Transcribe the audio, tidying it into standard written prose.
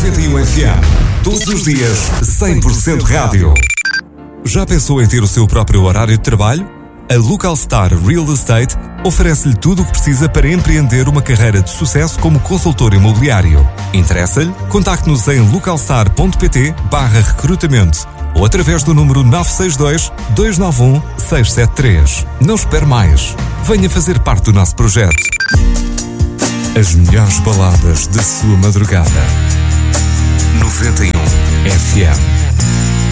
91 FM. Todos os dias, 100% rádio. Já pensou em ter o seu próprio horário de trabalho? A Local Star Real Estate oferece-lhe tudo o que precisa para empreender uma carreira de sucesso como consultor imobiliário. Interessa-lhe? Contacte-nos em localstar.pt/recrutamento ou através do número 962-291-673. Não espere mais. Venha fazer parte do nosso projeto. As melhores baladas da sua madrugada. 91 FM.